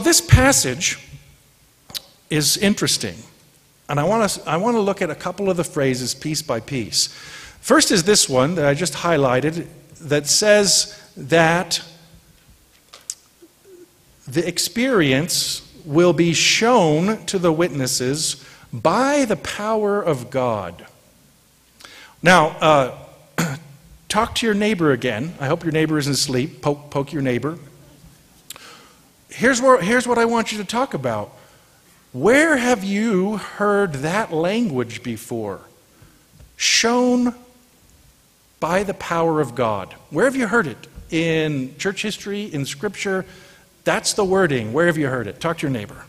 this passage is interesting, and I want to look at a couple of the phrases piece by piece. First is this one that I just highlighted that says that the experience will be shown to the by the power of God. Now, talk to your neighbor again. I hope your neighbor isn't asleep. Poke your neighbor. Here's what I want you to talk about. Where have you heard that language before? Shown by the power of God. Where have you heard it? In church history, in Scripture? That's the wording. Where have you heard it? Talk to your neighbor.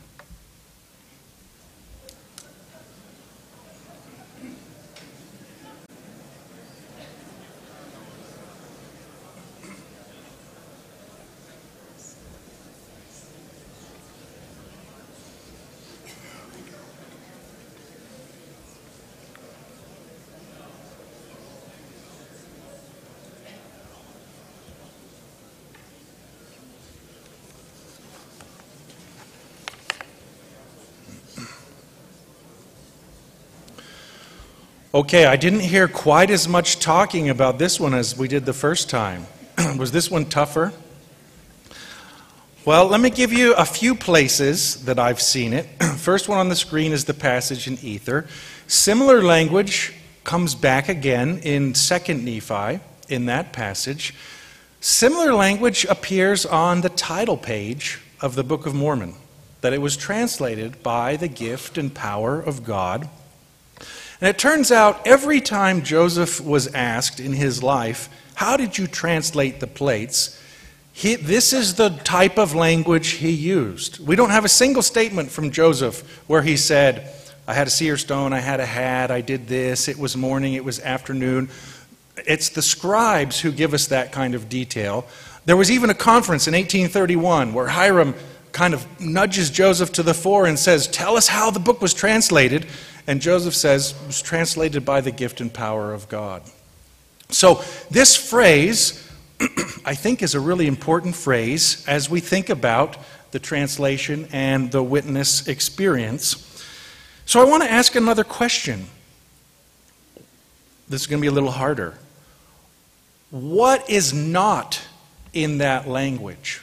Okay, I didn't hear quite as much talking about this one as we did the first time. Was this one tougher? Well, let me give you a few places that I've seen it. First one on the screen is the passage in Ether. Similar language comes back again in 2 Nephi in that passage. Similar language appears on the title page of the Book of Mormon, that it was translated by the gift and power of God. And it turns out every time Joseph was asked in his life, how did you translate the plates? This is the type of language he used. We don't have a single statement from Joseph where he said, I had a seer stone, I had a hat, I did this, it was morning, it was afternoon. It's the scribes who give us that kind of detail. There was even a conference in 1831 where Hiram kind of nudges Joseph to the fore and says, tell us how the book was translated. And Joseph says, it was translated by the gift and power of God. So this phrase, I think, is a really important phrase as we think about the translation and the witness experience. So I want to ask another question. This is going to be a little harder. What is not in that language?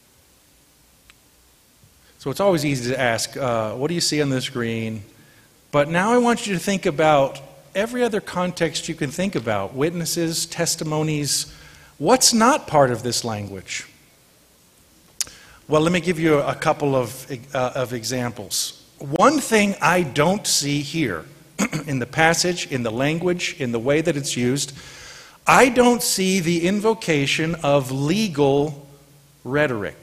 So it's always easy to ask, what do you see on the screen? But now I want you to think about every other context you can think about. Witnesses, testimonies. What's not part of this language? Well, let me give you a couple of examples. One thing I don't see here in the passage, in the language, in the way that it's used, I don't see the invocation of legal rhetoric.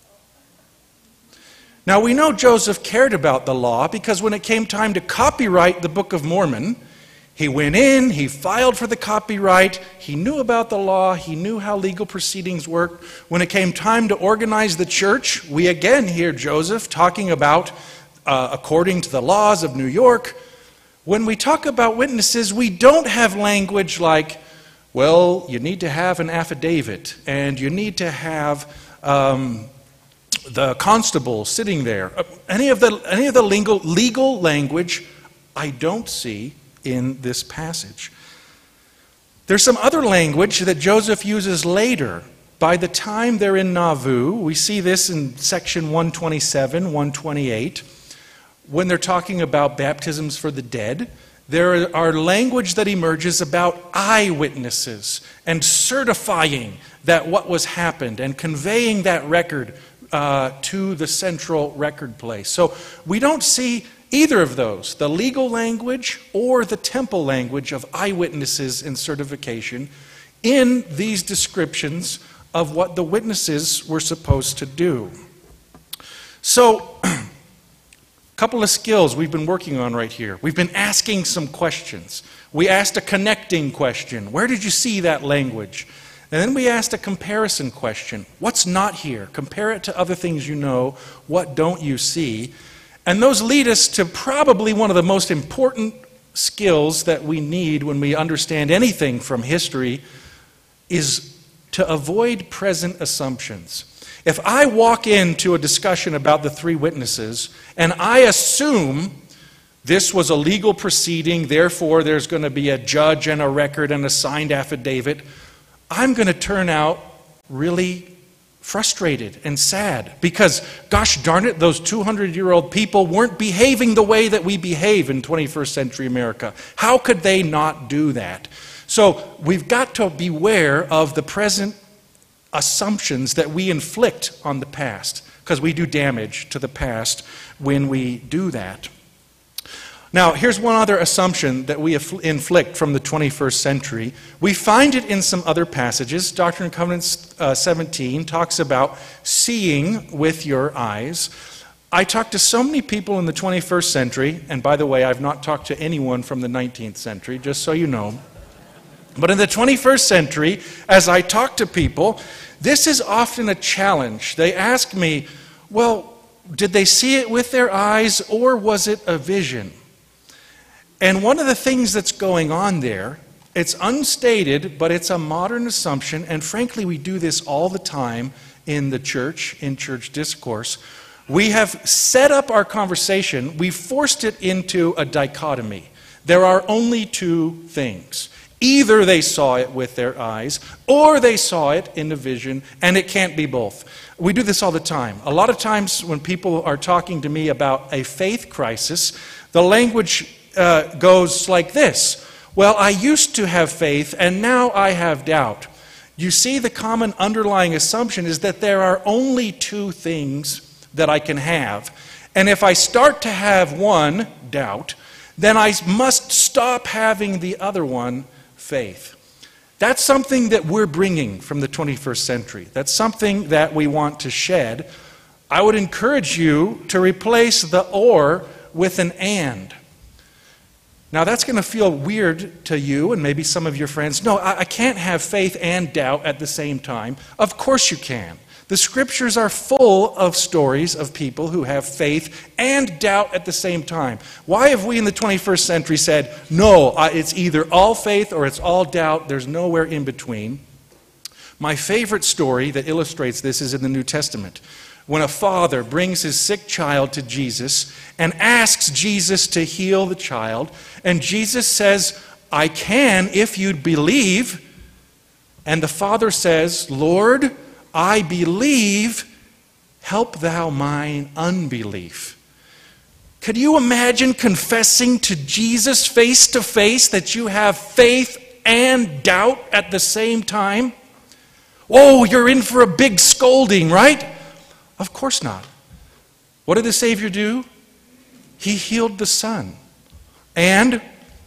Now, we know Joseph cared about the law because when it came time to copyright the Book of Mormon, he went in, he filed for the copyright, he knew about the law, he knew how legal proceedings worked. When it came time to organize the church, we again hear Joseph talking about according to the laws of New York. When we talk about witnesses, we don't have language like, well, you need to have an affidavit, and you need to have the constable sitting there. Any of the legal language I don't see in this passage. There's some other language that Joseph uses later. By the time they're in Nauvoo, we see this in section 127, 128, when they're talking about baptisms for the dead. There are language that emerges about eyewitnesses and certifying that what was happened and conveying that record to the central record place. So we don't see either of those, the legal language or the temple language of eyewitnesses and certification, in these descriptions of what the witnesses were supposed to do. So, a couple of skills we've been working on right here. We've been asking some questions. We asked a connecting question. Where did you see that language? And then we asked a comparison question. What's not here? Compare it to other things you know. What don't you see? And those lead us to probably one of the most important skills that we need when we understand anything from history, is to avoid present assumptions. If I walk into a discussion about the three witnesses and I assume this was a legal proceeding, therefore there's going to be a judge and a record and a signed affidavit, I'm going to turn out really frustrated and sad because, gosh darn it, those 200-year-old people weren't behaving the way that we behave in 21st century America. How could they not do that? So we've got to beware of the present assumptions that we inflict on the past, because we do damage to the past when we do that. Now, here's one other assumption that we inflict from the 21st century. We find it in some other passages. Doctrine and Covenants 17 talks about seeing with your eyes. I talked to so many people in the 21st century, and by the way, I've not talked to anyone from the 19th century, just so you know. But in the 21st century, as I talk to people, this is often a challenge. They ask me, well, did they see it with their eyes or was it a vision? And one of the things that's going on there, it's unstated, but it's a modern assumption, and frankly, we do this all the time in the church, in church discourse. We have set up our conversation, we've forced it into a dichotomy. There are only two things. Either they saw it with their eyes, or they saw it in a vision, and it can't be both. We do this all the time. A lot of times when people are talking to me about a faith crisis, the language goes like this. Well, I used to have faith, and now I have doubt. You see, the common underlying assumption is that there are only two things that I can have. And if I start to have one, doubt, then I must stop having the other one, faith. That's something that we're bringing from the 21st century. That's something that we want to shed. I would encourage you to replace the or with an and. Now that's going to feel weird to you and maybe some of your friends. No, I can't have faith and doubt at the same time. Of course you can. The scriptures are full of stories of people who have faith and doubt at the same time. Why have we in the 21st century said, no, it's either all faith or it's all doubt, there's nowhere in between? My favorite story that illustrates this is in the New Testament, when a father brings his sick child to Jesus and asks Jesus to heal the child, and Jesus says, I can if you'd believe. And the father says, Lord, I believe, help thou mine unbelief. Could you imagine confessing to Jesus face to face that you have faith and doubt at the same time? Oh, you're in for a big scolding, right? Of course not. What did the Savior do? He healed the son. And,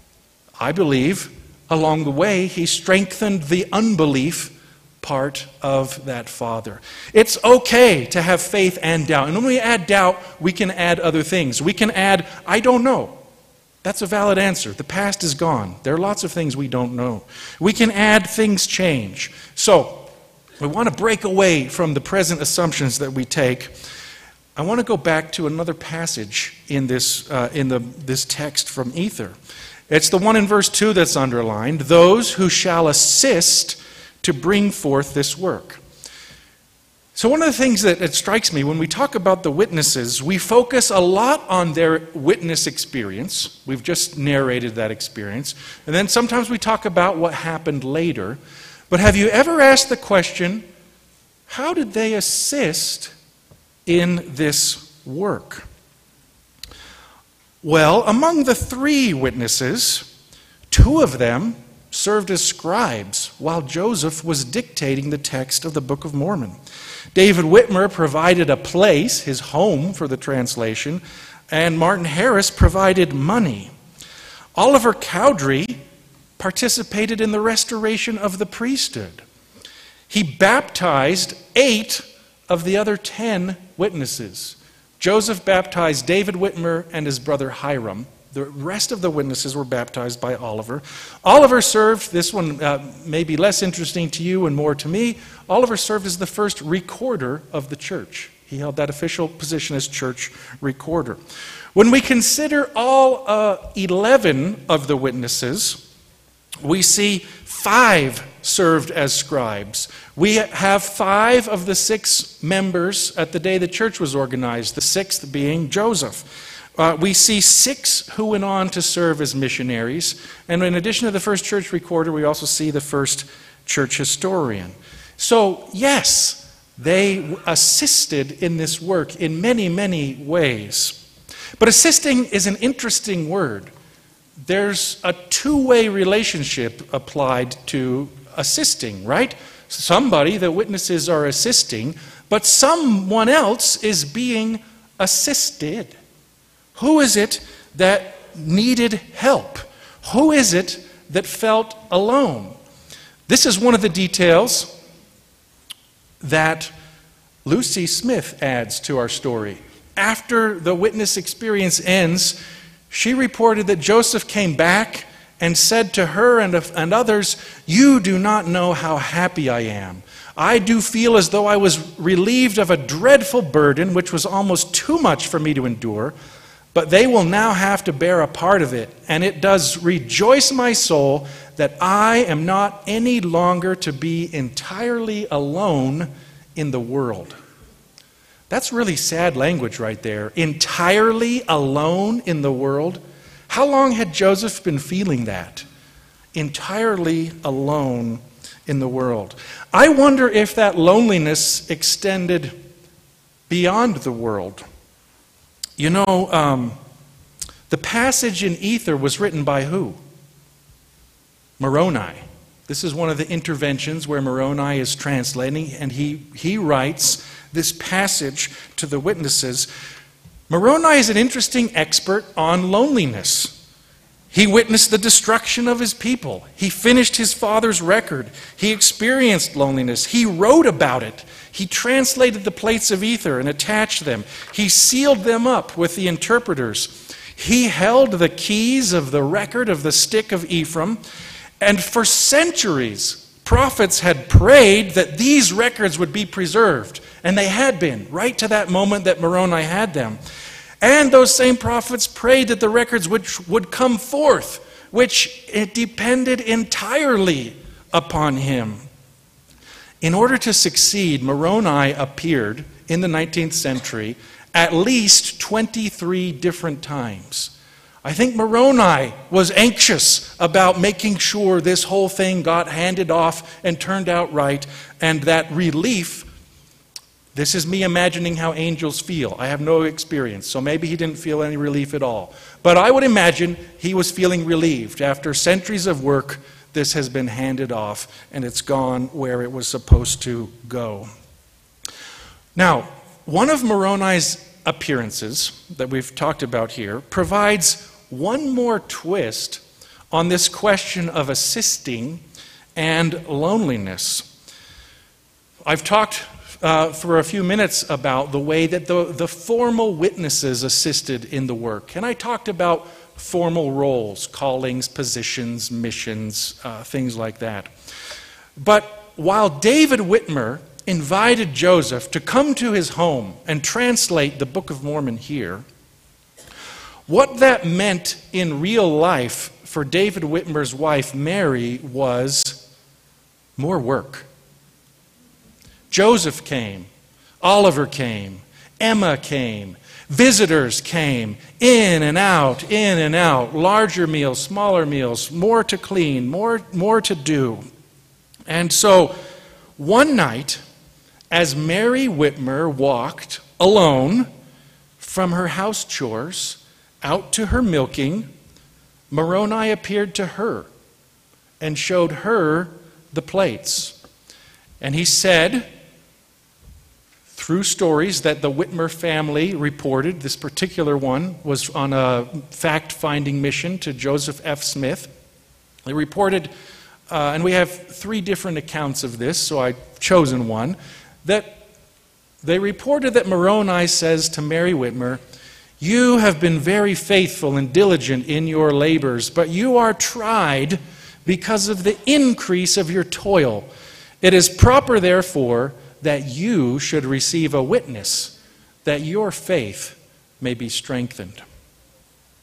I believe, along the way, he strengthened the unbelief part of that father. It's okay to have faith and doubt. And when we add doubt, we can add other things. We can add, I don't know. That's a valid answer. The past is gone. There are lots of things we don't know. We can add things change. So, we want to break away from the present assumptions that we take. I want to go back to another passage in this text from Ether. It's the one in verse 2 that's underlined. Those who shall assist to bring forth this work. So one of the things that strikes me when we talk about the witnesses, we focus a lot on their witness experience. We've just narrated that experience. And then sometimes we talk about what happened later. But have you ever asked the question, how did they assist in this work? Well, among the three witnesses, two of them served as scribes while Joseph was dictating the text of the Book of Mormon. David Whitmer provided a place, his home, for the translation, and Martin Harris provided money. Oliver Cowdery participated in the restoration of the priesthood. He baptized 8 of the other 10 witnesses. Joseph baptized David Whitmer and his brother Hiram. The rest of the witnesses were baptized by Oliver. Oliver served, this one may be less interesting to you and more to me, Oliver served as the first recorder of the church. He held that official position as church recorder. When we consider all 11 of the witnesses, We see 5 served as scribes. We have 5 of the 6 members at the day the church was organized, the 6th being Joseph. We see 6 who went on to serve as missionaries. And in addition to the first church recorder, we also see the first church historian. So, yes, they assisted in this work in many, many ways. But assisting is an interesting word. There's a two-way relationship applied to assisting, right? Somebody, the witnesses are assisting, but someone else is being assisted. Who is it that needed help? Who is it that felt alone? This is one of the details that Lucy Smith adds to our story. After the witness experience ends, she reported that Joseph came back and said to her and others, "You do not know how happy I am. I do feel as though I was relieved of a dreadful burden, which was almost too much for me to endure, but they will now have to bear a part of it, and it does rejoice my soul that I am not any longer to be entirely alone in the world." That's really sad language right there. Entirely alone in the world. How long had Joseph been feeling that? Entirely alone in the world. I wonder if that loneliness extended beyond the world. You know, the passage in Ether was written by who? Moroni. This is one of the interventions where Moroni is translating, and he writes this passage to the witnesses. Moroni is an interesting expert on loneliness. He witnessed the destruction of his people. He finished his father's record. He experienced loneliness. He wrote about it. He translated the plates of ether and attached them. He sealed them up with the interpreters. He held the keys of the record of the stick of Ephraim. And for centuries, prophets had prayed that these records would be preserved. And they had been, right to that moment that Moroni had them. And those same prophets prayed that the records which would come forth, which it depended entirely upon him. In order to succeed, Moroni appeared in the 19th century at least 23 different times. I think Moroni was anxious about making sure this whole thing got handed off and turned out right, and that relief. This is me imagining how angels feel. I have no experience, so maybe he didn't feel any relief at all. But I would imagine he was feeling relieved. After centuries of work, this has been handed off, and it's gone where it was supposed to go. Now, one of Moroni's appearances that we've talked about here provides one more twist on this question of assisting and loneliness. I've talked for a few minutes about the way that the formal witnesses assisted in the work. And I talked about formal roles, callings, positions, missions, things like that. But while David Whitmer invited Joseph to come to his home and translate the Book of Mormon here, what that meant in real life for David Whitmer's wife, Mary, was more work. Joseph came, Oliver came, Emma came, visitors came, in and out, larger meals, smaller meals, more to clean, more to do. And so one night, as Mary Whitmer walked alone from her house chores out to her milking, Moroni appeared to her and showed her the plates. And he said, through stories that the Whitmer family reported, this particular one was on a fact-finding mission to Joseph F. Smith. They reported, and we have 3 different accounts of this, so I've chosen one, that they reported that Moroni says to Mary Whitmer, "You have been very faithful and diligent in your labors, but you are tried because of the increase of your toil. It is proper, therefore, that you should receive a witness, that your faith may be strengthened."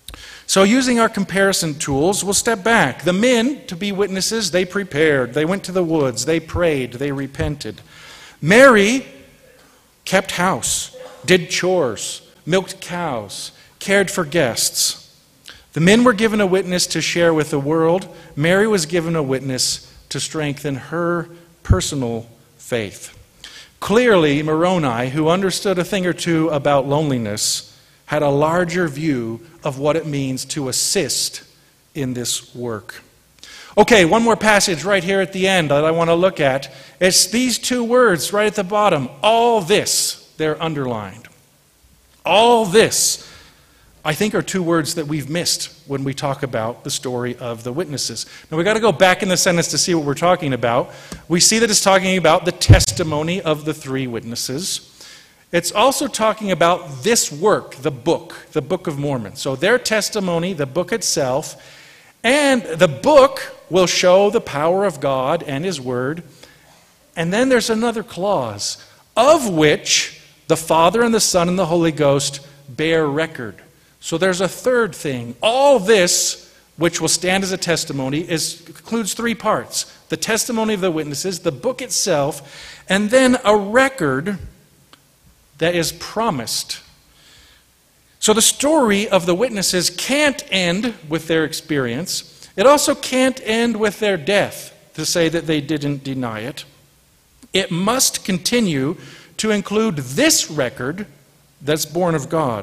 So using our comparison tools, we'll step back. The men, to be witnesses, they prepared. They went to the woods. They prayed. They repented. Mary kept house, did chores, milked cows, cared for guests. The men were given a witness to share with the world. Mary was given a witness to strengthen her personal faith. Clearly, Moroni, who understood a thing or two about loneliness, had a larger view of what it means to assist in this work. Okay, one more passage right here at the end that I want to look at. It's these two words right at the bottom. All this, they're underlined. All this, I think, are two words that we've missed when we talk about the story of the witnesses. Now, we've got to go back in the sentence to see what we're talking about. We see that it's talking about the testimony of the three witnesses. It's also talking about this work, the Book of Mormon. So their testimony, the book itself, and the book will show the power of God and His Word. And then there's another clause, of which the Father and the Son and the Holy Ghost bear record. So there's a third thing. All this, which will stand as a testimony, includes three parts. The testimony of the witnesses, the book itself, and then a record that is promised. So the story of the witnesses can't end with their experience. It also can't end with their death, to say that they didn't deny it. It must continue to include this record that's born of God.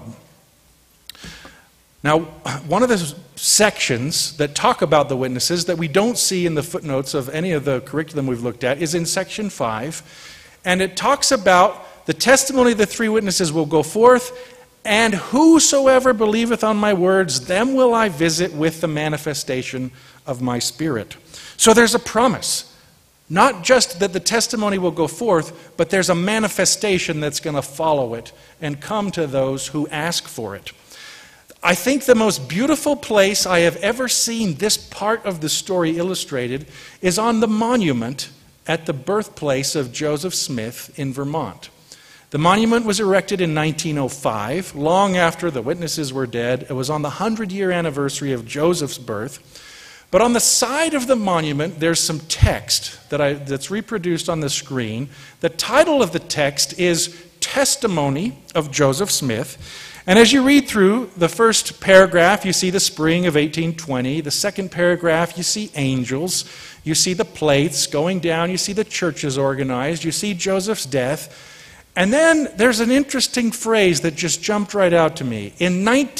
Now, one of the sections that talk about the witnesses that we don't see in the footnotes of any of the curriculum we've looked at is in section 5. And it talks about the testimony of the three witnesses will go forth, and whosoever believeth on my words, them will I visit with the manifestation of my Spirit. So there's a promise. Not just that the testimony will go forth, but there's a manifestation that's going to follow it and come to those who ask for it. I think the most beautiful place I have ever seen this part of the story illustrated is on the monument at the birthplace of Joseph Smith in Vermont. The monument was erected in 1905, long after the witnesses were dead. It was on the 100-year anniversary of Joseph's birth. But on the side of the monument, there's some text that's reproduced on the screen. The title of the text is Testimony of Joseph Smith. And as you read through the first paragraph, you see the spring of 1820. The second paragraph, you see angels. You see the plates going down. You see the churches organized. You see Joseph's death. And then there's an interesting phrase that just jumped right out to me. In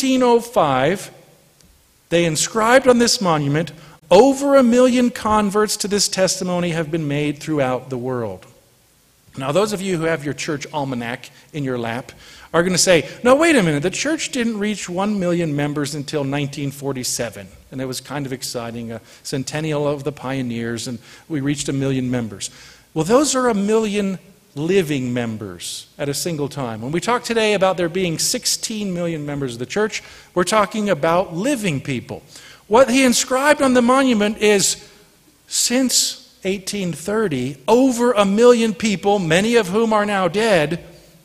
1905, they inscribed on this monument, over 1 million converts to this testimony have been made throughout the world. Now, those of you who have your church almanac in your lap are going to say, no, wait a minute, the church didn't reach 1 million members until 1947. And it was kind of exciting, a centennial of the pioneers, and we reached 1 million members. Well, those are 1 million living members at a single time. When we talk today about there being 16 million members of the church, we're talking about living people. What he inscribed on the monument is, since 1830, over 1 million people, many of whom are now dead,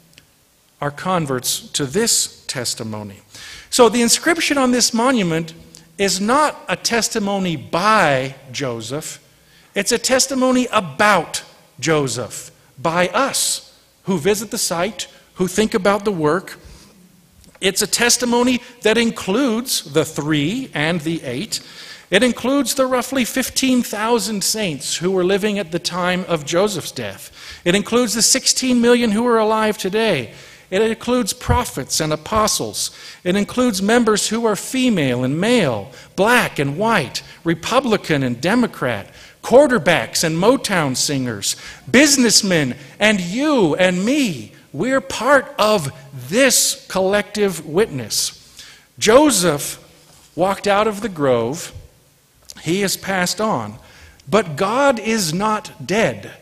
are converts to this testimony. So the inscription on this monument is not a testimony by Joseph, it's a testimony about Joseph. By us, who visit the site, who think about the work. It's a testimony that includes the 3 and the 8. It includes the roughly 15,000 saints who were living at the time of Joseph's death. It includes the 16 million who are alive today. It includes prophets and apostles. It includes members who are female and male, black and white, Republican and Democrat, quarterbacks and Motown singers, businessmen, and you and me. We're part of this collective witness. Joseph walked out of the grove. He has passed on. But God is not dead.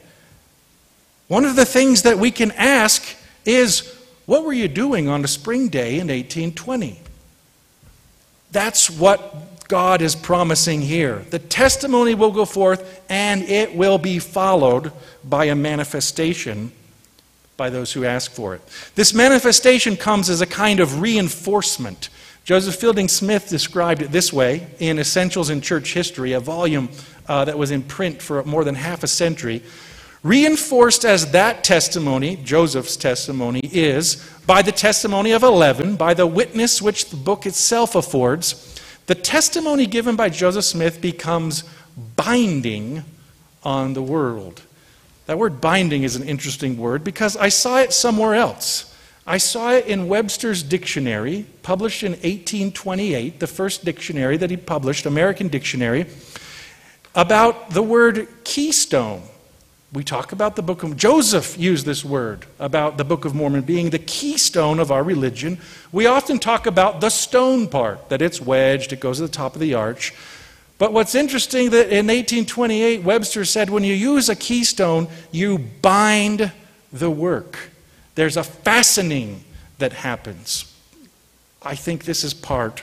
One of the things that we can ask is, what were you doing on a spring day in 1820? That's what God is promising here. The testimony will go forth, and it will be followed by a manifestation by those who ask for it. This manifestation comes as a kind of reinforcement. Joseph Fielding Smith described it this way in Essentials in Church History, a volume that was in print for more than half a century. Reinforced as that testimony, Joseph's testimony, is by the testimony of 11, by the witness which the book itself affords, the testimony given by Joseph Smith becomes binding on the world. That word binding is an interesting word because I saw it somewhere else. I saw it in Webster's dictionary, published in 1828, the first dictionary that he published, American Dictionary, about the word keystone. We talk about the Book of Joseph used this word about the Book of Mormon being the keystone of our religion. We often talk about the stone part, that it's wedged, it goes to the top of the arch. But what's interesting that in 1828, Webster said when you use a keystone, you bind the work. There's a fastening that happens. I think this is part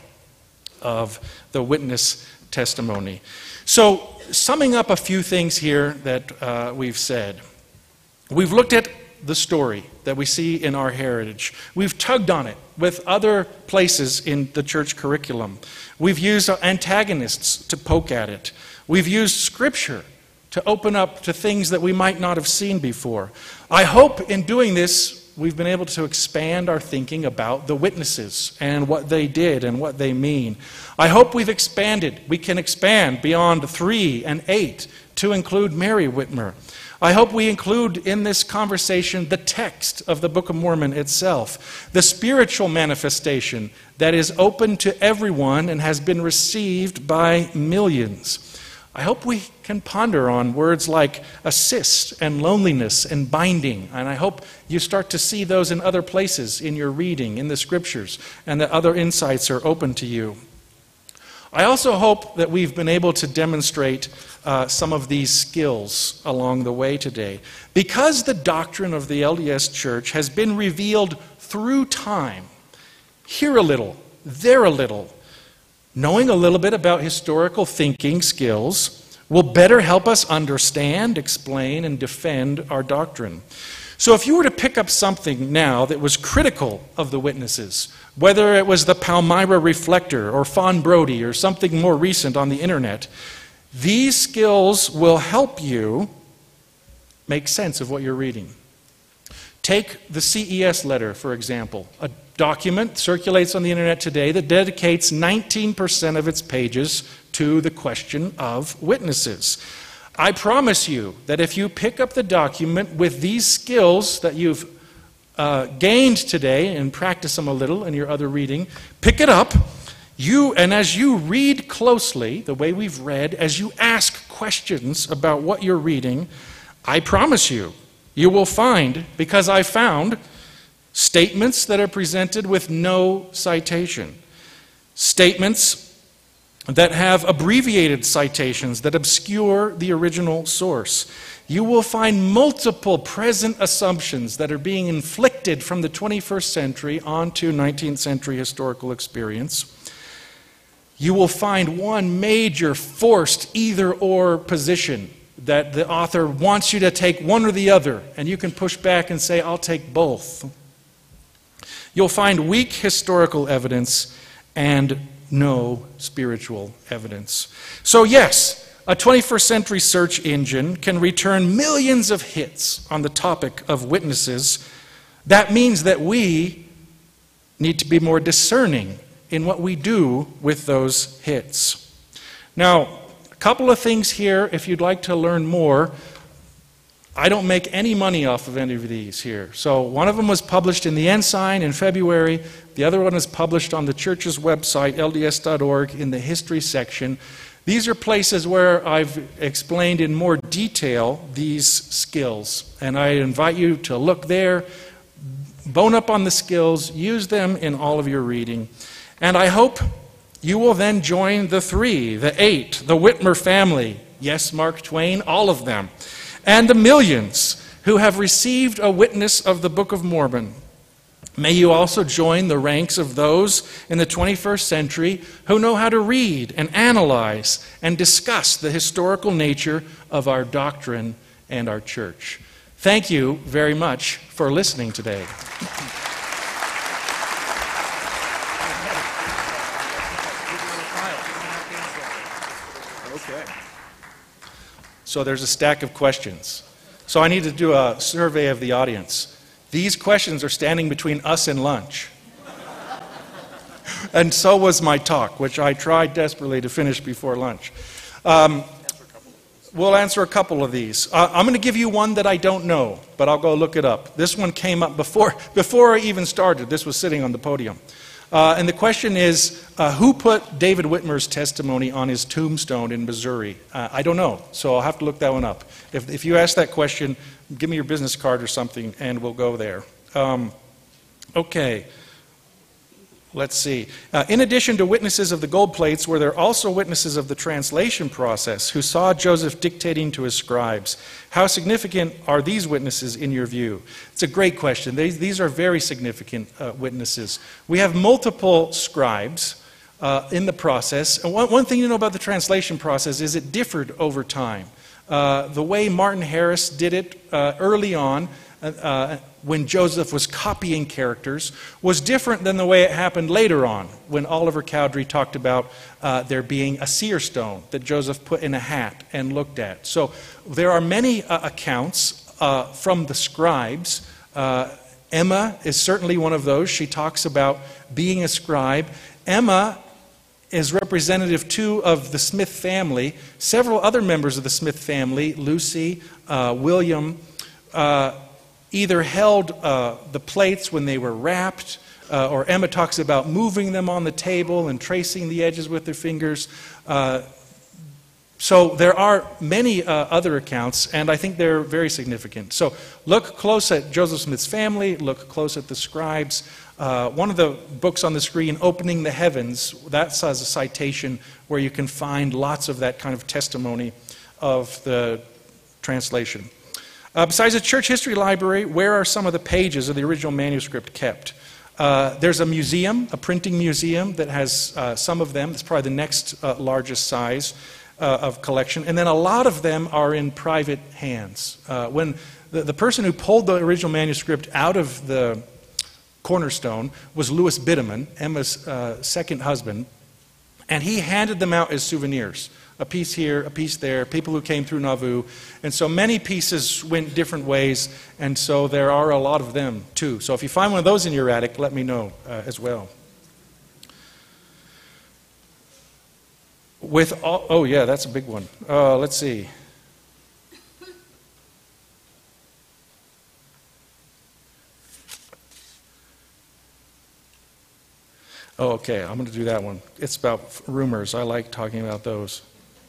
of the witness testimony. So, summing up a few things here that we've said. We've looked at the story that we see in our heritage. We've tugged on it with other places in the church curriculum. We've used antagonists to poke at it. We've used Scripture to open up to things that we might not have seen before. I hope in doing this, we've been able to expand our thinking about the witnesses and what they did and what they mean. I hope we've expanded. We can expand beyond 3 and 8 to include Mary Whitmer. I hope we include in this conversation the text of the Book of Mormon itself, the spiritual manifestation that is open to everyone and has been received by millions. I hope we can ponder on words like assist and loneliness and binding, and I hope you start to see those in other places in your reading, in the Scriptures, and that other insights are open to you. I also hope that we've been able to demonstrate some of these skills along the way today. Because the doctrine of the LDS Church has been revealed through time, here a little, there a little, knowing a little bit about historical thinking skills will better help us understand, explain, and defend our doctrine. So if you were to pick up something now that was critical of the witnesses, whether it was the Palmyra Reflector or Fawn Brody or something more recent on the internet, these skills will help you make sense of what you're reading. Take the CES letter, for example. A document circulates on the internet today that dedicates 19% of its pages to the question of witnesses. I promise you that if you pick up the document with these skills that you've gained today and practice them a little in your other reading, pick it up, and as you read closely, the way we've read, as you ask questions about what you're reading, I promise you, you will find, because I found, statements that are presented with no citation. Statements that have abbreviated citations that obscure the original source. You will find multiple present assumptions that are being inflicted from the 21st century onto 19th century historical experience. You will find one major forced either-or position that the author wants you to take one or the other, and you can push back and say, I'll take both. You'll find weak historical evidence and no spiritual evidence. So yes, a 21st century search engine can return millions of hits on the topic of witnesses. That means that we need to be more discerning in what we do with those hits. Now, a couple of things here, if you'd like to learn more. I don't make any money off of any of these here. So one of them was published in the Ensign in February. The other one is published on the church's website, lds.org, in the history section. These are places where I've explained in more detail these skills. And I invite you to look there, bone up on the skills, use them in all of your reading. And I hope you will then join the 3, the 8, the Whitmer family. Yes, Mark Twain, all of them. And the millions who have received a witness of the Book of Mormon. May you also join the ranks of those in the 21st century who know how to read and analyze and discuss the historical nature of our doctrine and our church. Thank you very much for listening today. Okay. So there's a stack of questions. So I need to do a survey of the audience. These questions are standing between us and lunch. And so was my talk, which I tried desperately to finish before lunch. We'll answer a couple of these. I'm going to give you one that I don't know, but I'll go look it up. This one came up before I even started. This was sitting on the podium. And the question is, who put David Whitmer's testimony on his tombstone in Missouri? I don't know, so I'll have to look that one up. If you ask that question, give me your business card or something, and we'll go there. Okay. Let's see. In addition to witnesses of the gold plates, were there also witnesses of the translation process who saw Joseph dictating to his scribes? How significant are these witnesses in your view? It's a great question. These are very significant witnesses. We have multiple scribes in the process. And one thing you know about the translation process is it differed over time. The way Martin Harris did it early on, when Joseph was copying characters, was different than the way it happened later on, when Oliver Cowdery talked about there being a seer stone that Joseph put in a hat and looked at. So there are many accounts from the scribes. Emma is certainly one of those. She talks about being a scribe. Emma is representative, too, of the Smith family. Several other members of the Smith family, Lucy, William, either held the plates when they were wrapped, or Emma talks about moving them on the table and tracing the edges with their fingers. So there are many other accounts, and I think they're very significant. So look close at Joseph Smith's family, look close at the scribes. One of the books on the screen, Opening the Heavens, that has a citation where you can find lots of that kind of testimony of the translation. Besides the church history library, where are some of the pages of the original manuscript kept? There's a museum, a printing museum that has some of them. It's probably the next largest size of collection. And then a lot of them are in private hands. When the person who pulled the original manuscript out of the cornerstone was Louis Bideman, Emma's second husband, and he handed them out as souvenirs. A piece here, a piece there, people who came through Nauvoo. And so many pieces went different ways, and so there are a lot of them too. So if you find one of those in your attic, let me know as well. Oh yeah, that's a big one. Let's see. Oh, okay, I'm going to do that one. It's about rumors. I like talking about those.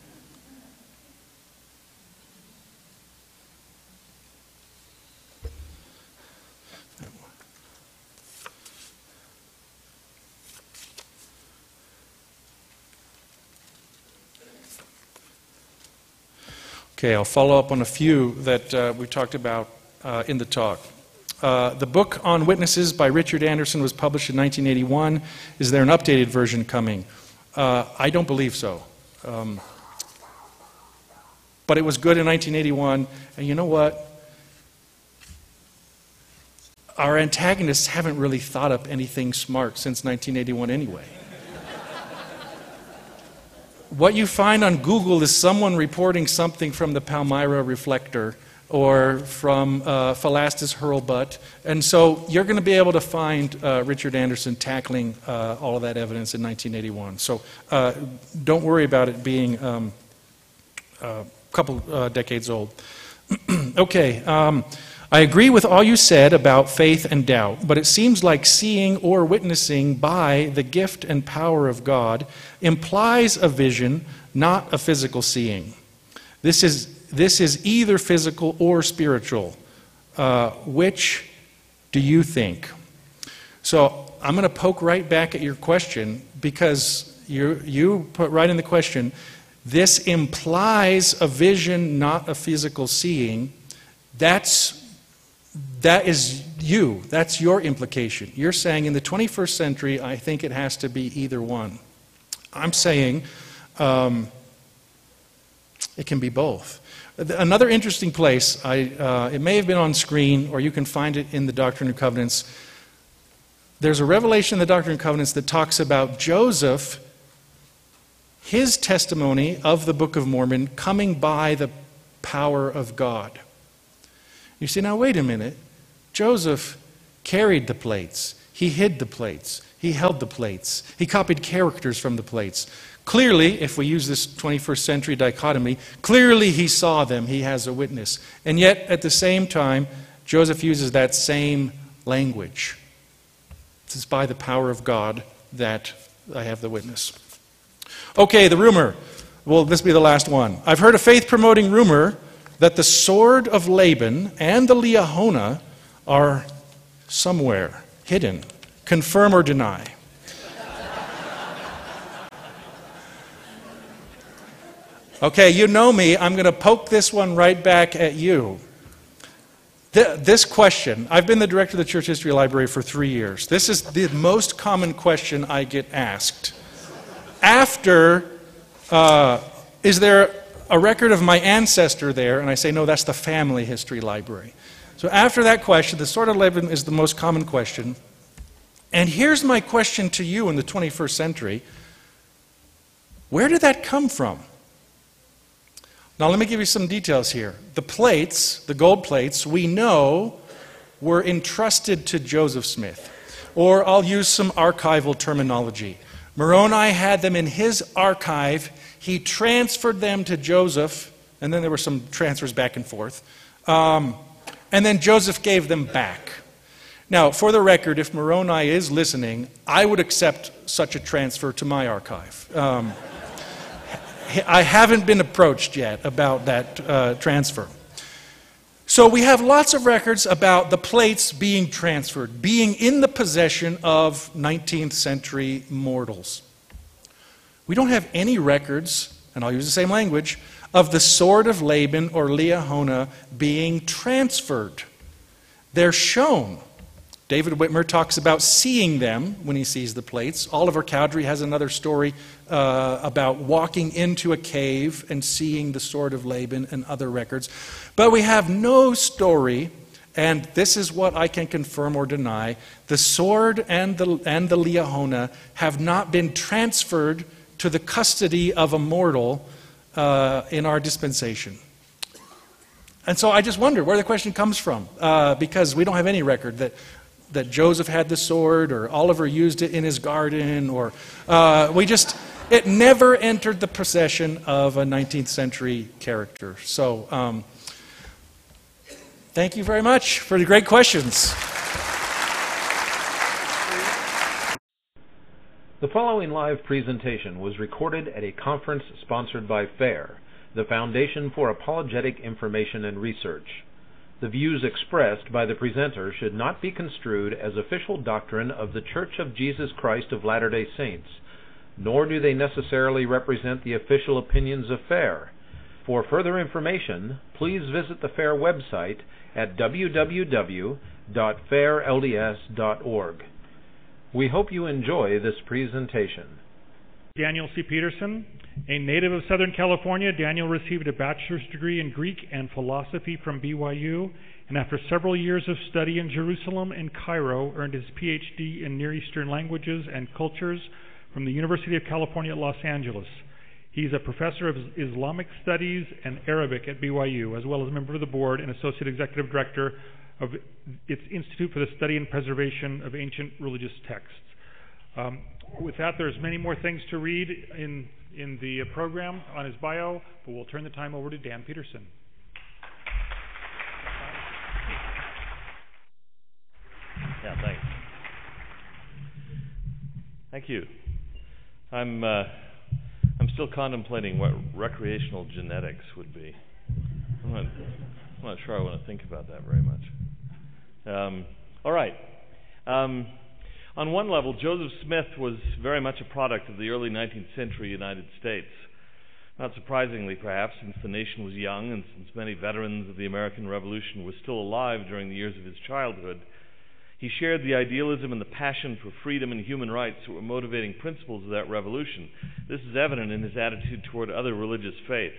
Okay, I'll follow up on a few that we talked about in the talk. The book on witnesses by Richard Anderson was published in 1981. Is there an updated version coming? I don't believe so. But it was good in 1981, and you know what? Our antagonists haven't really thought up anything smart since 1981 anyway. What you find on Google is someone reporting something from the Palmyra reflector or from Philastus Hurlbut, and so you're going to be able to find Richard Anderson tackling all of that evidence in 1981. So don't worry about it being a couple decades old. Okay. I agree with all you said about faith and doubt, but it seems like seeing or witnessing by the gift and power of God implies a vision, not a physical seeing. This is either physical or spiritual. Which do you think? So I'm going to poke right back at your question, because you put right in the question, this implies a vision, not a physical seeing. That is you. That's your implication. You're saying in the 21st century, I think it has to be either one. I'm saying it can be both. Another interesting place, it may have been on screen, or you can find it in the Doctrine and Covenants. There's a revelation in the Doctrine and Covenants that talks about Joseph his testimony of the Book of Mormon coming by the power of God. You see, now wait a minute. Joseph carried the plates. He hid the plates. He held the plates. He copied characters from the plates. Clearly, if we use this 21st century dichotomy, clearly he saw them. He has a witness. And yet, at the same time, Joseph uses that same language. It's by the power of God that I have the witness. Okay, the rumor. Will this be the last one? I've heard a faith-promoting rumor that the sword of Laban and the Liahona are somewhere hidden. Confirm or deny? Okay, you know me. I'm going to poke this one right back at you. This question, I've been the director of the Church History Library for 3 years. This is the most common question I get asked. Is there a record of my ancestor there? And I say, no, that's the family history library. So after that question, the sword of Laban is the most common question. And here's my question to you in the 21st century. Where did that come from? Now let me give you some details here. The plates, the gold plates, we know were entrusted to Joseph Smith. Or I'll use some archival terminology. Moroni had them in his archive. He transferred them to Joseph, and then there were some transfers back and forth. And then Joseph gave them back. Now, for the record, if Moroni is listening, I would accept such a transfer to my archive. I haven't been approached yet about that transfer. So we have lots of records about the plates being transferred, being in the possession of 19th century mortals. We don't have any records, and I'll use the same language, of the sword of Laban or Liahona being transferred. They're shown. David Whitmer talks about seeing them when he sees the plates. Oliver Cowdery has another story about walking into a cave and seeing the sword of Laban and other records. But we have no story, and this is what I can confirm or deny. The sword and the Liahona have not been transferred to the custody of a mortal in our dispensation. And so I just wonder where the question comes from, because we don't have any record that Joseph had the sword or Oliver used it in his garden, or it never entered the possession of a 19th century character. So thank you very much for the great questions. The following live presentation was recorded at a conference sponsored by FAIR, the Foundation for Apologetic Information and Research. The views expressed by the presenter should not be construed as official doctrine of The Church of Jesus Christ of Latter-day Saints, nor do they necessarily represent the official opinions of FAIR. For further information, please visit the FAIR website at www.fairlds.org. We hope you enjoy this presentation. Daniel C. Peterson, a native of Southern California, Daniel received a bachelor's degree in Greek and philosophy from BYU, and after several years of study in Jerusalem and Cairo, earned his PhD in Near Eastern languages and cultures from the University of California at Los Angeles. He's a professor of Islamic studies and Arabic at BYU, as well as a member of the board and associate executive director of its Institute for the Study and Preservation of Ancient Religious Texts. With that, there's many more things to read in the program on his bio, but we'll turn the time over to Dan Peterson. Yeah, thanks. Thank you. I'm still contemplating what recreational genetics would be. I'm not sure I want to think about that very much. All right. On one level, Joseph Smith was very much a product of the early 19th century United States. Not surprisingly, perhaps, since the nation was young and since many veterans of the American Revolution were still alive during the years of his childhood, he shared the idealism and the passion for freedom and human rights that were motivating principles of that revolution. This is evident in his attitude toward other religious faiths.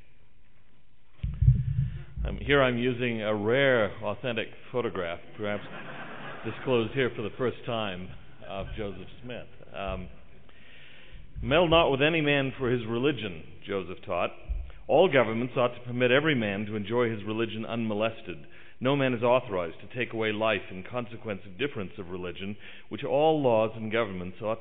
Here I'm using a rare, authentic photograph, perhaps disclosed here for the first time, of Joseph Smith. Meddle not with any man for his religion, Joseph taught. All governments ought to permit every man to enjoy his religion unmolested. No man is authorized to take away life in consequence of difference of religion, which all laws and governments ought